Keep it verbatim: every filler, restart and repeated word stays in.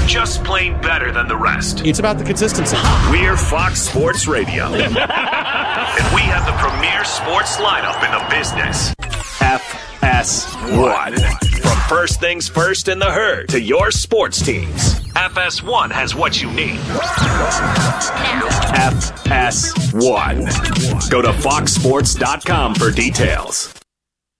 We're just plain better than the rest. It's about the consistency. We're Fox Sports Radio. And we have the premier sports lineup in the business. F S one. From first things first in the herd to your sports teams, F S one has what you need. F S one. Go to fox sports dot com for details.